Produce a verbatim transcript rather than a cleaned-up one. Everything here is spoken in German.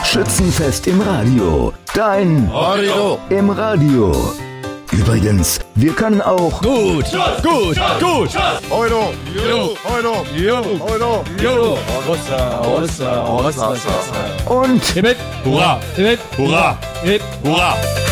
Schützenfest im Radio. Dein Radio im Radio. Übrigens, wir können auch gut, gut, gut. Euro, Jo, Euro, jo, Euro. jo. Rossa, rossa, rossa, rossa. und Hip, hip, hurra, hip, hip, hurra, hip, hurra.